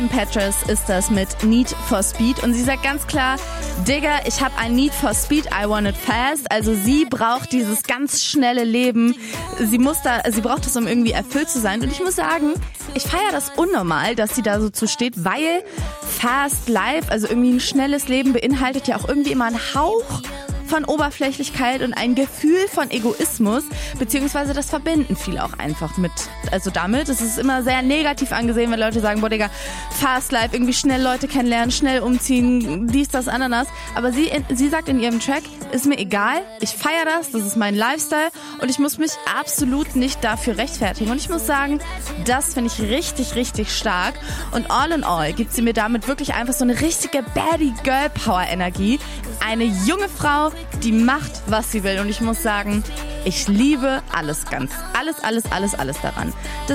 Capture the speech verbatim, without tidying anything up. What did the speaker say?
Petras ist das mit Need for Speed und sie sagt ganz klar, Digga, ich habe ein Need for Speed, I want it fast. Also sie braucht dieses ganz schnelle Leben. Sie muss da, sie braucht das, um irgendwie erfüllt zu sein. Und ich muss sagen, ich feiere das unnormal, dass sie da so zu steht, weil Fast Life, also irgendwie ein schnelles Leben, beinhaltet ja auch irgendwie immer einen Hauch von Oberflächlichkeit und ein Gefühl von Egoismus, beziehungsweise das verbinden viele auch einfach mit, also damit. Es ist immer sehr negativ angesehen, wenn Leute sagen, boah Digga, Fast Life, irgendwie schnell Leute kennenlernen, schnell umziehen, dies, das, Ananas. Aber sie, sie sagt in ihrem Track, ist mir egal, ich feiere das, das ist mein Lifestyle und ich muss mich absolut nicht dafür rechtfertigen. Und ich muss sagen, das finde ich richtig, richtig stark. Und all in all gibt sie mir damit wirklich einfach so eine richtige Baddie Girl Power Energie. Eine junge Frau, die macht, was sie will. Und ich muss sagen, ich liebe alles ganz, alles, alles, alles, alles daran. Das